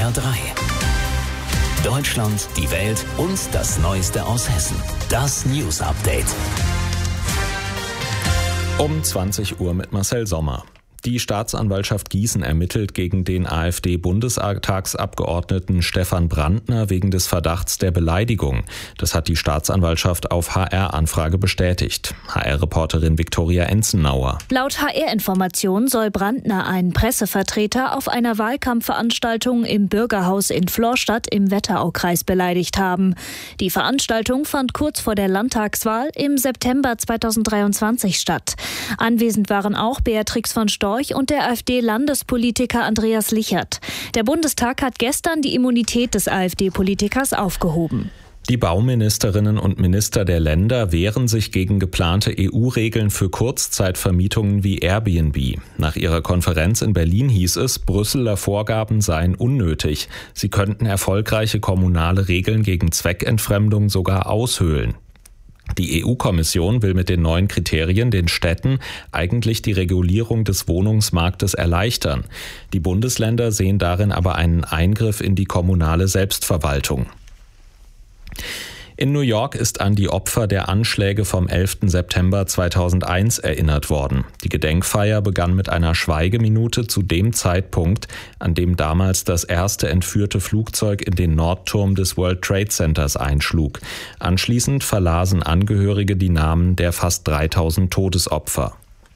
HR3. Deutschland, die Welt und das Neueste aus Hessen. Das News Update. Um 20 Uhr mit Marcel Sommer. Die Staatsanwaltschaft Gießen ermittelt gegen den AfD-Bundestagsabgeordneten Stefan Brandner wegen des Verdachts der Beleidigung. Das hat die Staatsanwaltschaft auf HR-Anfrage bestätigt. HR-Reporterin Viktoria Enzenauer. Laut HR-Informationen soll Brandner einen Pressevertreter auf einer Wahlkampfveranstaltung im Bürgerhaus in Florstadt im Wetteraukreis beleidigt haben. Die Veranstaltung fand kurz vor der Landtagswahl im September 2023 statt. Anwesend waren auch Beatrix von Storch und der AfD-Landespolitiker Andreas Lichert. Der Bundestag hat gestern die Immunität des AfD-Politikers aufgehoben. Die Bauministerinnen und Minister der Länder wehren sich gegen geplante EU-Regeln für Kurzzeitvermietungen wie Airbnb. Nach ihrer Konferenz in Berlin hieß es, Brüsseler Vorgaben seien unnötig. Sie könnten erfolgreiche kommunale Regeln gegen Zweckentfremdung sogar aushöhlen. Die EU-Kommission will mit den neuen Kriterien den Städten eigentlich die Regulierung des Wohnungsmarktes erleichtern. Die Bundesländer sehen darin aber einen Eingriff in die kommunale Selbstverwaltung. In New York ist an die Opfer der Anschläge vom 11. September 2001 erinnert worden. Die Gedenkfeier begann mit einer Schweigeminute zu dem Zeitpunkt, an dem damals das erste entführte Flugzeug in den Nordturm des World Trade Centers einschlug. Anschließend verlasen Angehörige die Namen der fast 3000 Todesopfer.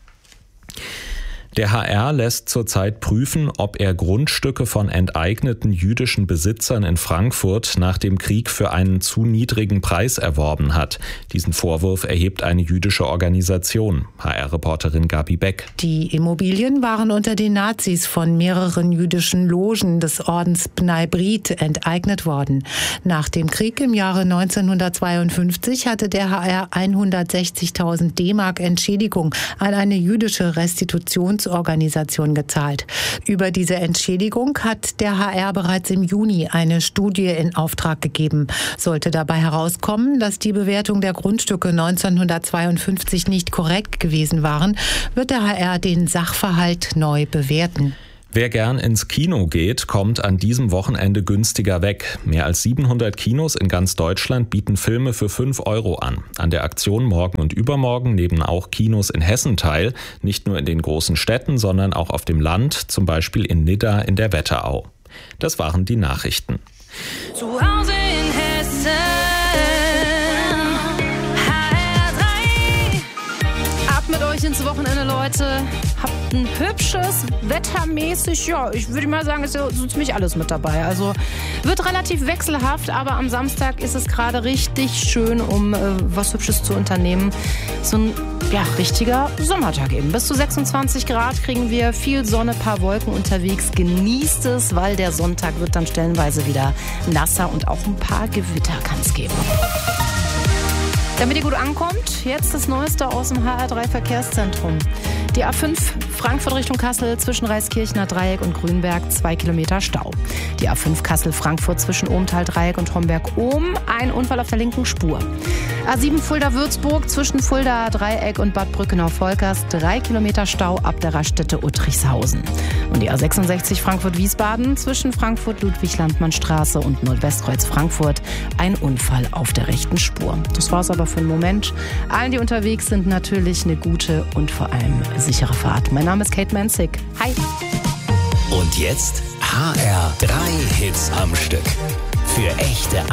Der HR lässt zurzeit prüfen, ob er Grundstücke von enteigneten jüdischen Besitzern in Frankfurt nach dem Krieg für einen zu niedrigen Preis erworben hat. Diesen Vorwurf erhebt eine jüdische Organisation. HR-Reporterin Gabi Beck. Die Immobilien waren unter den Nazis von mehreren jüdischen Logen des Ordens Bnei Brit enteignet worden. Nach dem Krieg im Jahre 1952 hatte der HR 160.000 D-Mark Entschädigung an eine jüdische Restitutionsorganisation gezahlt. Über diese Entschädigung hat der HR bereits im Juni eine Studie in Auftrag gegeben. Sollte dabei herauskommen, dass die Bewertung der Grundstücke 1952 nicht korrekt gewesen waren, wird der HR den Sachverhalt neu bewerten. Wer gern ins Kino geht, kommt an diesem Wochenende günstiger weg. Mehr als 700 Kinos in ganz Deutschland bieten Filme für 5 € an. An der Aktion morgen und übermorgen nehmen auch Kinos in Hessen teil, nicht nur in den großen Städten, sondern auch auf dem Land, zum Beispiel in Nidda in der Wetterau. Das waren die Nachrichten. Zu Hause in Hessen, HR3. Ab mit euch ins Wochenende, Leute. Habt ein hübsches, wettermäßig, ja, ich würde mal sagen, ist ja so ziemlich alles mit dabei. Also wird relativ wechselhaft, aber am Samstag ist es gerade richtig schön, um was Hübsches zu unternehmen. So ein richtiger Sommertag eben. Bis zu 26 Grad kriegen wir, viel Sonne, paar Wolken unterwegs. Genießt es, weil der Sonntag wird dann stellenweise wieder nasser und auch ein paar Gewitter kann es geben. Damit ihr gut ankommt, jetzt das Neueste aus dem HR3 Verkehrszentrum. Die A5 Frankfurt Richtung Kassel zwischen Reiskirchner Dreieck und Grünberg 2 Kilometer Stau. Die A5 Kassel-Frankfurt zwischen Ohmtal-Dreieck und Homberg-Ohm, ein Unfall auf der linken Spur. A7 Fulda-Würzburg zwischen Fulda-Dreieck und Bad Brückenau-Volkers 3 Kilometer Stau ab der Raststätte Uttrichshausen. Und die A66 Frankfurt-Wiesbaden zwischen Frankfurt-Ludwig-Landmann-Straße und Nordwestkreuz Frankfurt, ein Unfall auf der rechten Spur. Das war's aber für den Moment. Allen, die unterwegs sind, natürlich eine gute und vor allem sichere Fahrt. Mein Name ist Kate Manzig. Hi. Und jetzt HR3 Hits am Stück. Für echte